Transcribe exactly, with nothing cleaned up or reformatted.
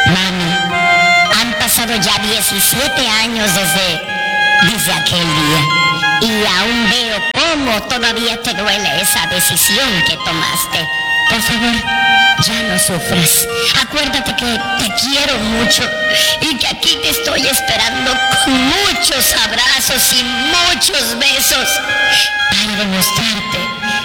Mami, han pasado ya diecisiete años desde, desde aquel día. Y aún veo cómo todavía te duele esa decisión que tomaste. Por favor, ya no sufras. Acuérdate que te quiero mucho y que aquí te estoy esperando con muchos abrazos y muchos besos para demostrarte